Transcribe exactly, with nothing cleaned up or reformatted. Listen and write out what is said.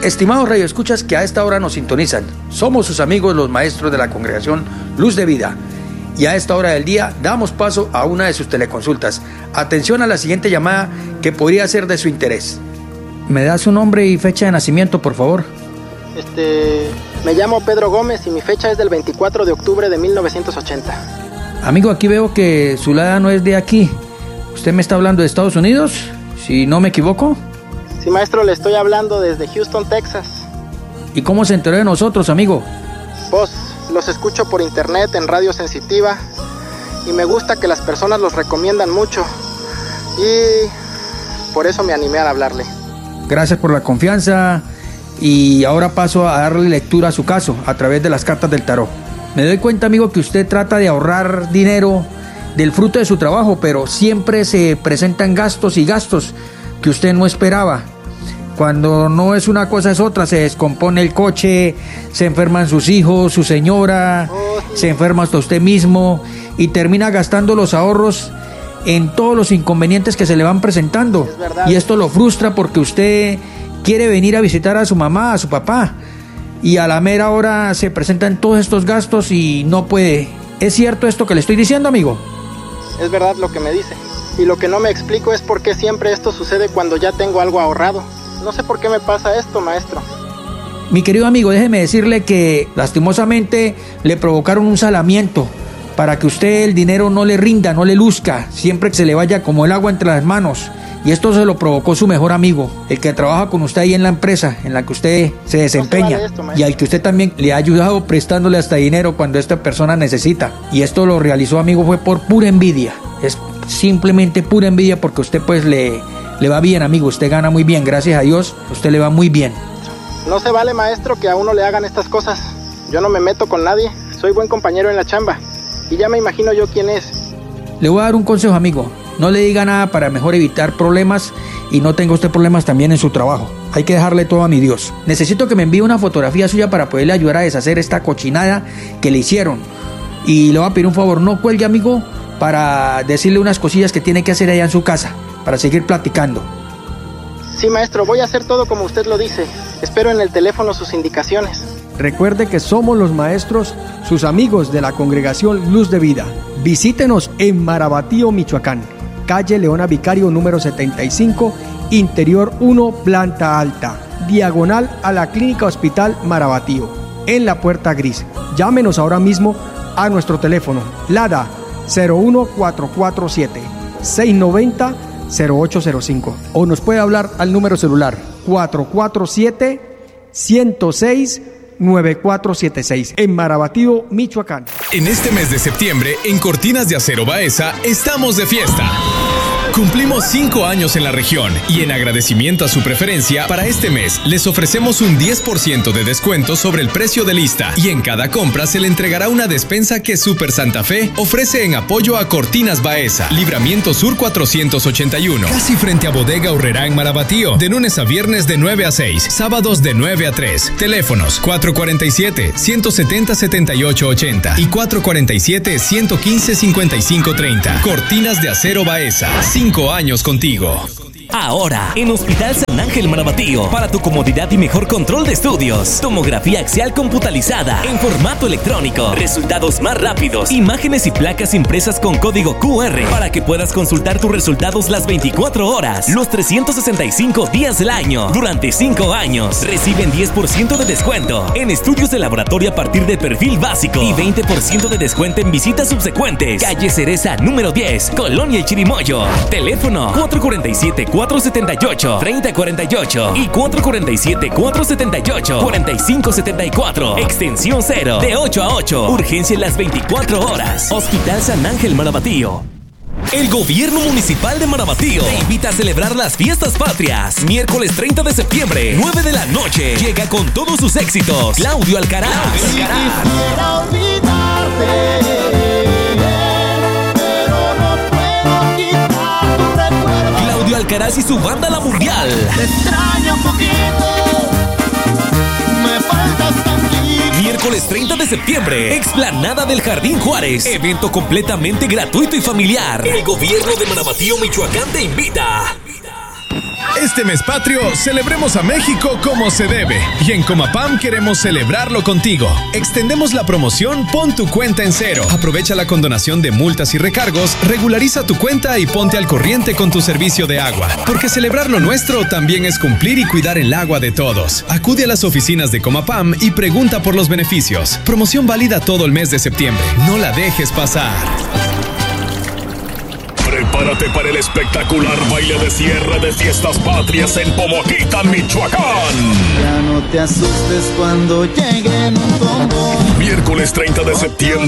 Estimados radioescuchas que a esta hora nos sintonizan, somos sus amigos los maestros de la congregación Luz de Vida. Y a esta hora del día damos paso a una de sus teleconsultas. Atención a la siguiente llamada que podría ser de su interés. ¿Me da su nombre y fecha de nacimiento, por favor? Este... Me llamo Pedro Gómez y mi fecha es del veinticuatro de octubre de mil novecientos ochenta. Amigo, aquí veo que su lada no es de aquí. ¿Usted me está hablando de Estados Unidos? Si no me equivoco. Sí, maestro, le estoy hablando desde Houston, Texas. ¿Y cómo se enteró de nosotros, amigo? Pues, los escucho por internet en Radio Sensitiva y me gusta que las personas los recomiendan mucho y por eso me animé a hablarle. Gracias por la confianza y ahora paso a darle lectura a su caso a través de las cartas del tarot. Me doy cuenta, amigo, que usted trata de ahorrar dinero del fruto de su trabajo, pero siempre se presentan gastos y gastos que usted no esperaba. Cuando no es una cosa es otra, se descompone el coche, se enferman sus hijos, su señora, oh, sí. Se enferma hasta usted mismo y termina gastando los ahorros en todos los inconvenientes que se le van presentando. Y esto lo frustra porque usted quiere venir a visitar a su mamá, a su papá, y a la mera hora se presentan todos estos gastos y no puede. ¿Es cierto esto que le estoy diciendo, amigo? Es verdad lo que me dice. Y lo que no me explico es por qué siempre esto sucede cuando ya tengo algo ahorrado. No sé por qué me pasa esto, maestro. Mi querido amigo, déjeme decirle que lastimosamente le provocaron un salamiento para que usted el dinero no le rinda, no le luzca, siempre que se le vaya como el agua entre las manos. Y esto se lo provocó su mejor amigo, el que trabaja con usted ahí en la empresa en la que usted se desempeña. No se vale esto, y al que usted también le ha ayudado prestándole hasta dinero cuando esta persona necesita. Y esto lo realizó, amigo, fue por pura envidia. Es simplemente pura envidia porque usted pues le, le va bien, amigo. Usted gana muy bien, gracias a Dios, usted le va muy bien. No se vale, maestro, que a uno le hagan estas cosas. Yo no me meto con nadie, soy buen compañero en la chamba. Y ya me imagino yo quién es. Le voy a dar un consejo, amigo. No le diga nada para mejor evitar problemas y no tenga usted problemas también en su trabajo. Hay que dejarle todo a mi Dios. Necesito que me envíe una fotografía suya para poderle ayudar a deshacer esta cochinada que le hicieron. Y le voy a pedir un favor, no cuelgue, amigo, para decirle unas cosillas que tiene que hacer allá en su casa, para seguir platicando. Sí, maestro, voy a hacer todo como usted lo dice. Espero en el teléfono sus indicaciones. Recuerde que somos los maestros, sus amigos de la congregación Luz de Vida. Visítenos en Marabatío, Michoacán, calle Leona Vicario número setenta y cinco, interior uno, planta alta, diagonal a la Clínica Hospital Marabatío, en la puerta gris. Llámenos ahora mismo a nuestro teléfono LADA cero uno cuatro cuatro siete, seis nueve cero, cero ocho cero cinco o nos puede hablar al número celular cuatro cuatro siete, uno cero seis, nueve cuatro siete seis en Marabatío, Michoacán. En este mes de septiembre, en Cortinas de Acero Baeza, estamos de fiesta. Cumplimos cinco años en la región y en agradecimiento a su preferencia, para este mes les ofrecemos un diez por ciento de descuento sobre el precio de lista y en cada compra se le entregará una despensa que Super Santa Fe ofrece en apoyo a Cortinas Baeza, Libramiento Sur cuatrocientos ochenta y uno, casi frente a Bodega Aurrerá en Marabatío, de lunes a viernes de nueve a seis, sábados de nueve a tres. Teléfonos cuatro cuatro siete, uno siete cero, siete ocho ocho cero y cuatro cuatro siete, uno uno cinco, cinco cinco tres cero. Cortinas de Acero Baeza. Cinco años contigo. Ahora, en Hospital San Ángel Marabatío, para tu comodidad y mejor control de estudios. Tomografía axial computalizada en formato electrónico. Resultados más rápidos. Imágenes y placas impresas con código Q R para que puedas consultar tus resultados las veinticuatro horas, los trescientos sesenta y cinco días del año. Durante cinco años, reciben diez por ciento de descuento en estudios de laboratorio a partir de perfil básico y veinte por ciento de descuento en visitas subsecuentes. Calle Cereza número diez, Colonia El Chirimoyo. Teléfono cuatro cuatro siete, cuatro siete ocho, tres cero cuatro ocho y cuatro cuatro siete, cuatro siete ocho, cuatro cinco siete cuatro. Extensión cero, de ocho a ocho. Urgencia en las veinticuatro horas. Hospital San Ángel Marabatío. El gobierno municipal de Marabatío te invita a celebrar las fiestas patrias. Miércoles treinta de septiembre, nueve de la noche. Llega con todos sus éxitos Claudio Alcaraz. Claudio Alcaraz. Quisiera olvidarte, pero no puedo quitar tu recuerdo. Claudio Alcaraz y su banda La Mundial. Te extraño un poquito, me faltas tanto. Miércoles treinta de septiembre, explanada del Jardín Juárez. Evento completamente gratuito y familiar. El gobierno de Marabatío, Michoacán te invita. Este mes patrio, celebremos a México como se debe. Y en Comapam queremos celebrarlo contigo. Extendemos la promoción Pon tu cuenta en cero. Aprovecha la condonación de multas y recargos, regulariza tu cuenta y ponte al corriente con tu servicio de agua. Porque celebrar lo nuestro también es cumplir y cuidar el agua de todos. Acude a las oficinas de Comapam y pregunta por los beneficios. Promoción válida todo el mes de septiembre. No la dejes pasar. Prepárate para el espectacular baile de cierre de Fiestas Patrias en Pomoquita, Michoacán. Ya no te asustes cuando lleguen un combo. Miércoles treinta de septiembre.